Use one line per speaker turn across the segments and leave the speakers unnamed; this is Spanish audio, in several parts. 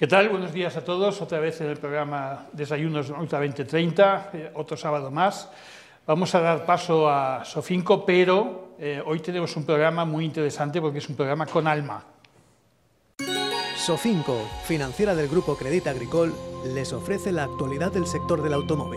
¿Qué tal? Buenos días a todos, otra vez en el programa Desayunos Ruta 2030, otro sábado más. Vamos a dar paso a Sofinco, pero hoy tenemos un programa muy interesante porque es un programa con alma.
Sofinco, financiera del Grupo Crédit Agricole, les ofrece la actualidad del sector del automóvil.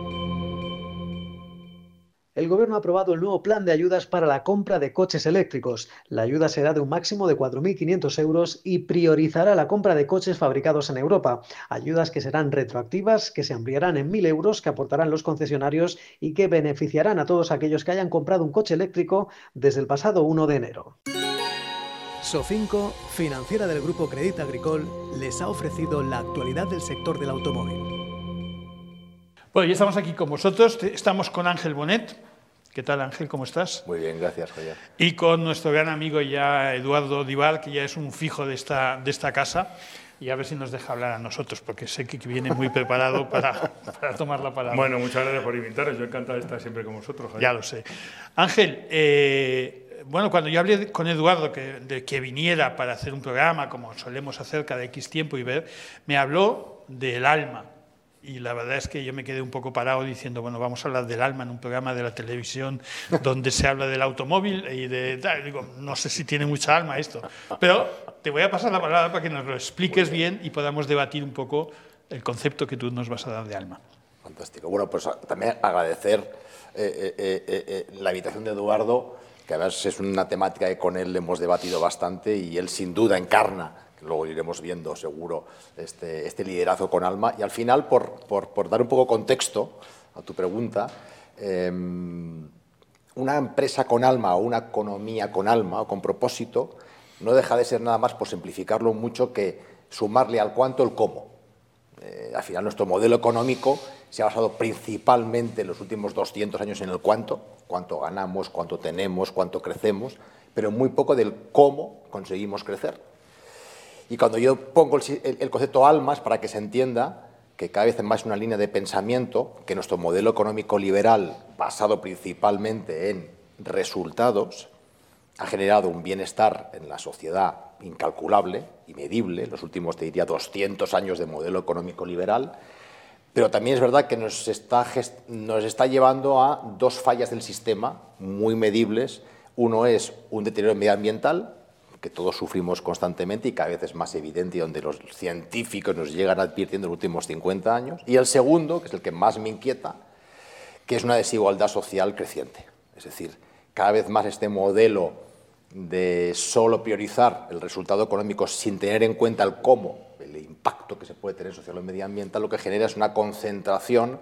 El Gobierno ha aprobado el nuevo plan de ayudas para la compra de coches eléctricos. La ayuda será de un máximo de 4.500 euros y priorizará la compra de coches fabricados en Europa. Ayudas que serán retroactivas, que se ampliarán en 1.000 euros que aportarán los concesionarios y que beneficiarán a todos aquellos que hayan comprado un coche eléctrico desde el pasado 1 de enero. Sofinco, financiera del Grupo Crédit Agricole, les ha ofrecido la actualidad del sector del automóvil.
Bueno, ya estamos aquí con vosotros, estamos con Ángel Bonet. ¿Qué tal, Ángel? ¿Cómo estás?
Muy bien, gracias, Javier.
Y con nuestro gran amigo ya Eduardo Dival, que ya es un fijo de esta casa, y a ver si nos deja hablar a nosotros, porque sé que viene muy preparado para tomar la palabra.
Bueno, muchas gracias por invitaros, yo encantado de estar siempre con vosotros, Javier.
Ya lo sé. Ángel, bueno, cuando yo hablé con Eduardo de que viniera para hacer un programa, como solemos hacer cada X tiempo y ver, me habló del alma. Y la verdad es que yo me quedé un poco parado diciendo, bueno, vamos a hablar del alma en un programa de la televisión donde se habla del automóvil y de tal. Digo, no sé si tiene mucha alma esto. Pero te voy a pasar la palabra para que nos lo expliques bien y podamos debatir un poco el concepto que tú nos vas a dar de alma.
Fantástico. Bueno, pues también agradecer la invitación de Eduardo, que además es una temática que con él hemos debatido bastante y él sin duda encarna, luego iremos viendo seguro este liderazgo con alma. Y al final, por dar un poco contexto a tu pregunta, una empresa con alma o una economía con alma o con propósito no deja de ser nada más, por simplificarlo mucho, que sumarle al cuánto el cómo. Al final nuestro modelo económico se ha basado principalmente en los últimos 200 años en el cuánto ganamos, cuánto tenemos, cuánto crecemos, pero muy poco del cómo conseguimos crecer. Y cuando yo pongo el concepto alma es para que se entienda que cada vez más es una línea de pensamiento, que nuestro modelo económico liberal, basado principalmente en resultados, ha generado un bienestar en la sociedad incalculable y medible, en los últimos, te diría, 200 años de modelo económico liberal, pero también es verdad que nos está llevando a dos fallas del sistema muy medibles. Uno es un deterioro medioambiental, que todos sufrimos constantemente y cada vez es más evidente y donde los científicos nos llegan advirtiendo en los últimos 50 años. Y el segundo, que es el que más me inquieta, que es una desigualdad social creciente. Es decir, cada vez más este modelo de solo priorizar el resultado económico sin tener en cuenta el cómo, el impacto que se puede tener social o medioambiental, lo que genera es una concentración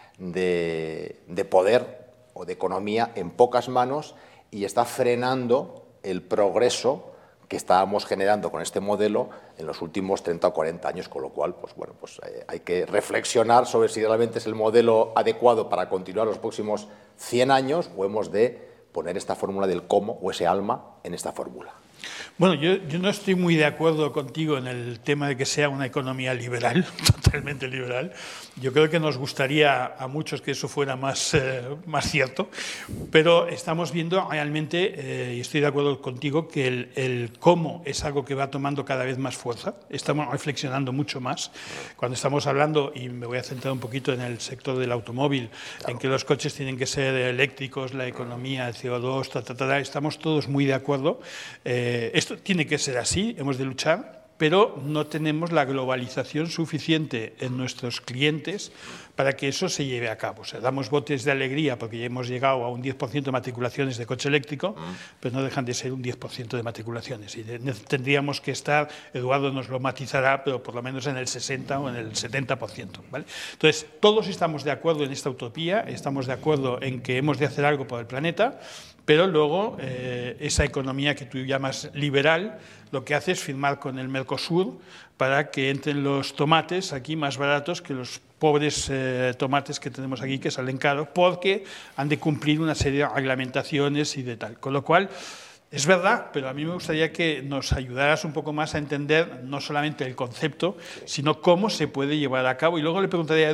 de poder o de economía en pocas manos y está frenando el progreso que estábamos generando con este modelo en los últimos 30 o 40 años, con lo cual hay que reflexionar sobre si realmente es el modelo adecuado para continuar los próximos 100 años o hemos de poner esta fórmula del cómo o ese alma en esta fórmula.
Bueno, yo no estoy muy de acuerdo contigo en el tema de que sea una economía liberal, totalmente liberal. Yo creo que nos gustaría a muchos que eso fuera más cierto, pero estamos viendo realmente, y estoy de acuerdo contigo, que el cómo es algo que va tomando cada vez más fuerza. Estamos reflexionando mucho más. Cuando estamos hablando, y me voy a centrar un poquito en el sector del automóvil, claro, en que los coches tienen que ser eléctricos, la economía, el CO2, estamos todos muy de acuerdo. Esto tiene que ser así, hemos de luchar, pero no tenemos la globalización suficiente en nuestros clientes para que eso se lleve a cabo. O sea, damos botes de alegría porque ya hemos llegado a un 10% de matriculaciones de coche eléctrico, pero no dejan de ser un 10% de matriculaciones. Y tendríamos que estar, Eduardo nos lo matizará, pero por lo menos en el 60 o en el 70%. ¿Vale? Entonces, todos estamos de acuerdo en esta utopía, estamos de acuerdo en que hemos de hacer algo por el planeta, pero luego esa economía que tú llamas liberal lo que hace es firmar con el Mercosur para que entren los tomates aquí más baratos que los pobres tomates que tenemos aquí que salen caros porque han de cumplir una serie de reglamentaciones y de tal. Con lo cual, es verdad, pero a mí me gustaría que nos ayudaras un poco más a entender no solamente el concepto, sino cómo se puede llevar a cabo. Y luego le preguntaría a